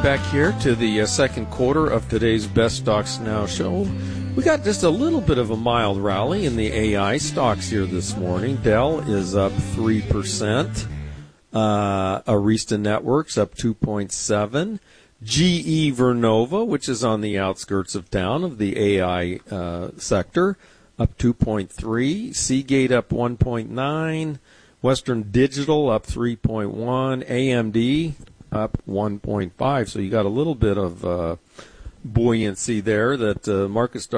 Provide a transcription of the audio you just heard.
back here to the second quarter of today's Best Stocks Now show. We got just a little bit of a mild rally in the AI stocks here this morning. Dell is up 3%. Arista Networks up 2.7%. GE Vernova, which is on the outskirts of town of the AI sector, up 2.3%. Seagate up 1.9%. Western Digital up 3.1%. AMD up 1.5%. So you got a little bit of buoyancy there that market started